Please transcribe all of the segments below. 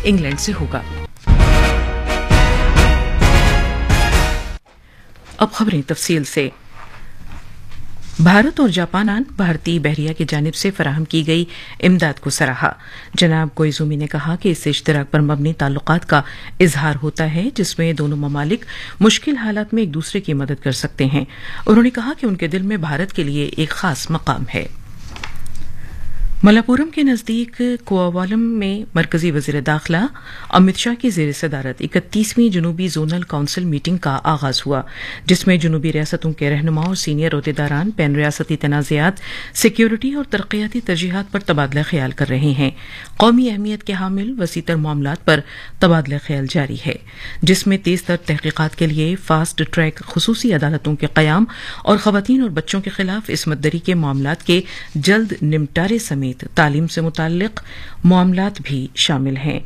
England से होगा। अब खबरें तफसील से। भारत और जापान भारतीय बहरिया की जानिब से फराहम की गई इमदाद को सराहा। जनाब कोइजुमी ने कहा कि इससे इश्तराक पर मबनी ताल्लुकात का इजहार होता है, जिसमें दोनों ममालिक मुश्किल हालात में एक दूसरे की मदद कर सकते हैं। उन्होंने कहा कि उनके दिल में भारत के लिए एक खास मकाम है। मलापुरम के नजदीक कोआवालम में मरकजी वजीर दाखिला अमित शाह की जेर सदारत 31वीं जनूबी जोनल काउंसिल मीटिंग का आगाज हुआ, जिसमें जनूबी रियासतों के रहनुमा और सीनियर अहदेदारान बैन रियासती तनाज़ात, सिक्योरिटी और तरक्याती तरजीहात पर तबादला ख्याल कर रहे हैं। कौमी अहमियत के हामिल वसीतर मामलात पर तबादला ख्याल जारी है, जिसमें तेज तर तहकीकात के लिए फास्ट ट्रैक खुसूसी अदालतों के क़याम और ख़वातीन और बच्चों के खिलाफ इस्मत-दरी के मामलात के जल्द निपटारे समेत तालीम से मुताल्लिक मामलात भी शामिल हैं।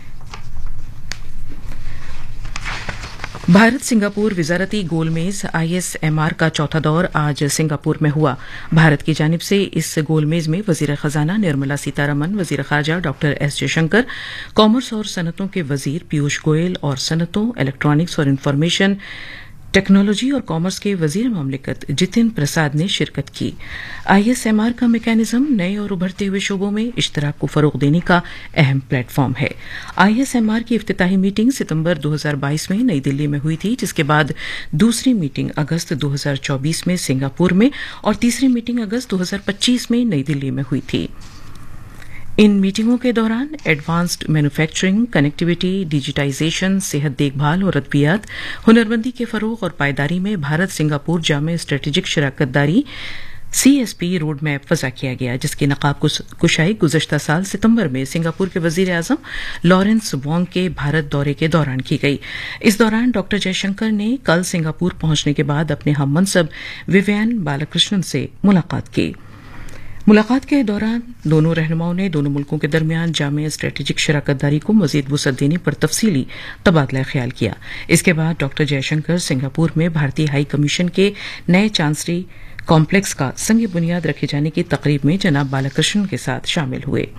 भारत सिंगापुर विजारती गोलमेज ISMR का चौथा दौर आज सिंगापुर में हुआ। भारत की जानिब से इस गोलमेज में वजीर खजाना निर्मला सीतारमन, वजीर खारजा डॉक्टर S जयशंकर, कॉमर्स और सनतों के वजीर पीयूष गोयल और सनतों, इलेक्ट्रॉनिक्स और इंफॉर्मेशन टेक्नोलॉजी और कॉमर्स के वजीर मामलिकत जितिन प्रसाद ने शिरकत की। ISMR का मैकेनिज्म नए और उभरते हुए शोबों में इश्तराक को फरोग देने का अहम प्लेटफॉर्म है। ISMR की इफ्तिताही मीटिंग सितंबर 2022 में नई दिल्ली में हुई थी, जिसके बाद दूसरी मीटिंग अगस्त 2024 में सिंगापुर में और तीसरी मीटिंग अगस्त 2025 में नई दिल्ली में हुई थी। इन मीटिंगों के दौरान एडवांस्ड मैन्युफैक्चरिंग, कनेक्टिविटी, डिजिटाइजेशन, सेहत देखभाल और अद्वियात, हुनरमंदी के फरोग और पायदारी में भारत सिंगापुर जामे स्ट्रेटेजिक शराकत-दारी CSP रोड मैप वज़ा किया गया, जिसकी नकाब कुशाई गुज़श्ता साल सितंबर में सिंगापुर के वज़ीर आज़म लॉरेंस वोंग के भारत दौरे के दौरान की गई। इस दौरान डॉक्टर जयशंकर ने कल सिंगापुर पहुंचने के बाद अपने हम मनसब विवियन बालाकृष्णन से मुलाकात की। मुलाकात के दौरान दोनों रहनुमाओं ने दोनों मुल्कों के दरमियान जामे स्ट्रेटेजिक शराकत-दारी को मजीद वुसअत देने पर तफसीली तबादला ख्याल किया। इसके बाद डॉक्टर जयशंकर सिंगापुर में भारतीय हाई कमीशन के नए चांसरी कॉम्प्लेक्स का संग बुनियाद रखे जाने की तकरीब में जनाब बालाकृष्णन के साथ शामिल हुए।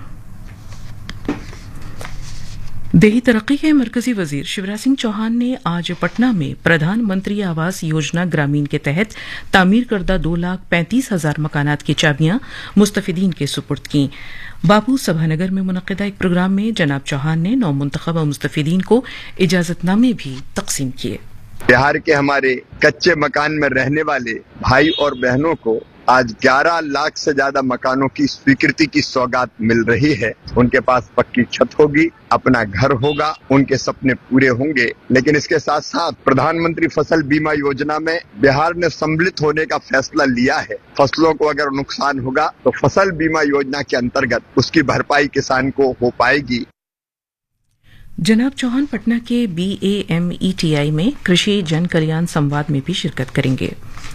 देही तरक्की के मरकजी वजीर शिवराज सिंह चौहान ने आज पटना में प्रधानमंत्री आवास योजना ग्रामीण के तहत तामीर करदा 2,35,000 मकानात की चाबियां मुस्तफिदीन के सुपुर्द की। बापू सभानगर में मुनक्किदा एक प्रोग्राम में जनाब चौहान ने नौ मुंतखब मुस्तफिदीन को इजाजतनामे भी तकसीम किए। बिहार के हमारे कच्चे मकान में रहने वाले भाई और बहनों को आज 11 लाख से ज्यादा मकानों की स्वीकृति की सौगात मिल रही है। उनके पास पक्की छत होगी, अपना घर होगा, उनके सपने पूरे होंगे। लेकिन इसके साथ साथ प्रधानमंत्री फसल बीमा योजना में बिहार ने सम्मिलित होने का फैसला लिया है। फसलों को अगर नुकसान होगा तो फसल बीमा योजना के अंतर्गत उसकी भरपाई किसान को हो पाएगी। जनाब चौहान पटना के BAMETI में कृषि जन कल्याण संवाद में भी शिरकत करेंगे।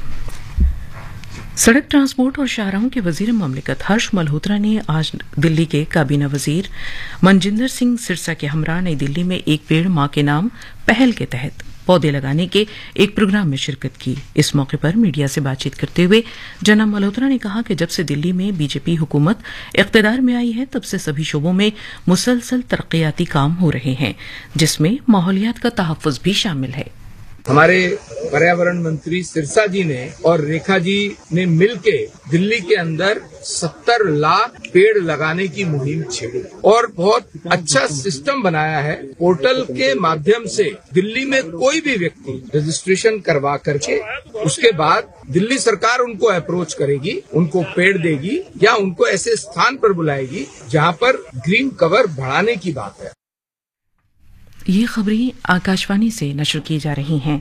सड़क ट्रांसपोर्ट और शाहराहों के वजीर मामलिकत हर्ष मल्होत्रा ने आज दिल्ली के काबीना वजीर मनजिंदर सिंह सिरसा के हमरा नई दिल्ली में एक पेड़ मां के नाम पहल के तहत पौधे लगाने के एक प्रोग्राम में शिरकत की। इस मौके पर मीडिया से बातचीत करते हुए जनाब मल्होत्रा ने कहा कि जब से दिल्ली में बीजेपी हुकूमत इख्तिदार में आई है, तब से सभी शोबों में मुसलसल तरक्याती काम हो रहे हैं, जिसमें माहौलियात का तहफ्फुज़ भी शामिल है। हमारे पर्यावरण मंत्री सिरसा जी ने और रेखा जी ने मिलके दिल्ली के अंदर 70 लाख पेड़ लगाने की मुहिम छेड़ी और बहुत अच्छा सिस्टम बनाया है। पोर्टल के माध्यम से दिल्ली में कोई भी व्यक्ति रजिस्ट्रेशन करवा करके उसके बाद दिल्ली सरकार उनको अप्रोच करेगी, उनको पेड़ देगी या उनको ऐसे स्थान पर बुलाएगी जहां पर ग्रीन कवर बढ़ाने की बात है। ये खबरें आकाशवाणी से नशर की जा रही हैं।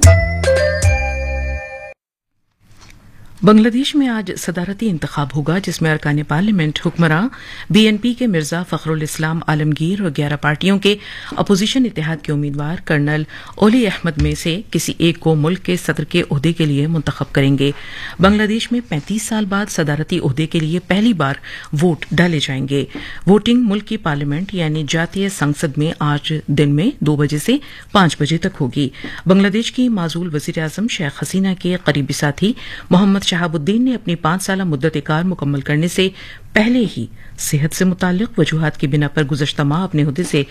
बांग्लादेश में आज सदारती इंतखाब होगा, जिसमें अरकान पार्लियामेंट हुक्मरान BNP के मिर्जा फखरुल इस्लाम आलमगीर और 11 पार्टियों के अपोजिशन इत्तेहाद के उम्मीदवार कर्नल ओली अहमद में से किसी एक को मुल्क के सदर के ओहदे के लिए मुंतखब करेंगे। बांग्लादेश में 35 साल बाद सदारती ओहदे के लिए पहली बार वोट डाले जाएंगे। वोटिंग मुल्क की पार्लियामेंट यानी जातीय संसद में आज दिन में 2 बजे से 5 बजे तक होगी। बांग्लादेश की माजूल वजीर आजम शेख हसीना के करीबी साथी मोहम्मद शहाबुद्दीन ने अपनी 5 साला मुद्दत-ए-कार मुकम्मल करने से पहले ही सेहत से मुताल्लिक वजूहात की बिना पर गुज़श्ता माह अपने ओहदे से